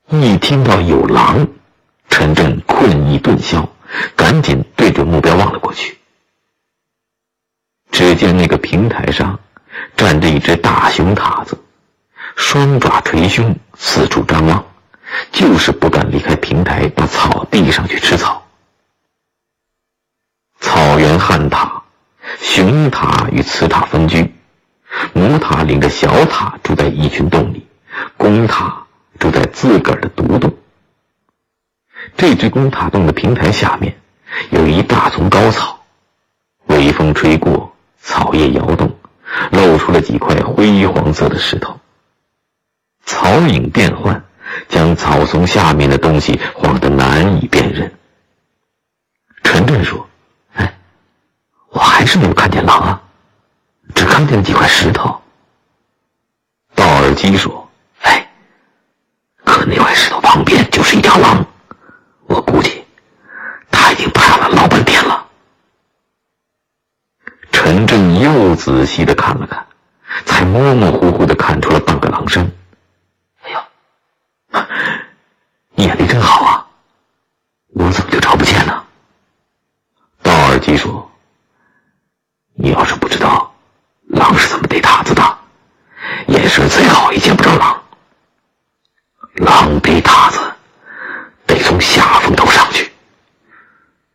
一听到有狼，陈震困意顿消，赶紧对准目标望了过去。只见那个平台上站着一只大熊塔子，双爪捶胸，四处张望，就是不敢离开平台到草地上去吃草。草原旱塔，雄塔与雌塔分居，母塔领着小塔住在一群洞里，公塔住在自个儿的独洞。这只公塔洞的平台下面有一大丛高草，微风吹过，草叶摇动，露出了几块灰黄色的石头。草影变幻，将草丛下面的东西晃得难以辨认。陈震说：我还是没有看见狼啊，只看见了几块石头。道尔基说：可那块石头旁边就是一条狼，我估计他已经爬了老半天了。陈震又仔细地看了看，才模模糊糊地看出了半个狼身。你眼力真好啊，我怎么就瞅不见呢？道尔基说：